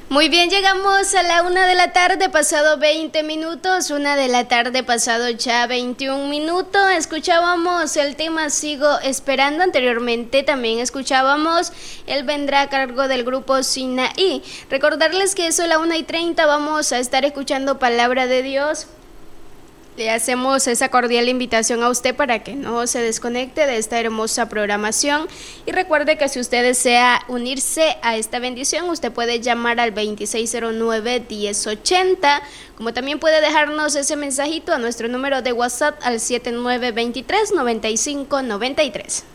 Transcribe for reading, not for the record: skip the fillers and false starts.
Muy bien, llegamos a la 1 de la tarde, pasado 20 minutos, 1 de la tarde, pasado ya 21 minutos. Escuchábamos el tema Sigo Esperando. Anteriormente también escuchábamos Él Vendrá a cargo del grupo Sinaí. Recordarles que eso a la 1:30 vamos a estar escuchando Palabra de Dios. Le hacemos esa cordial invitación a usted para que no se desconecte de esta hermosa programación y recuerde que si usted desea unirse a esta bendición, usted puede llamar al 2609-1080, como también puede dejarnos ese mensajito a nuestro número de WhatsApp al 7923-9593.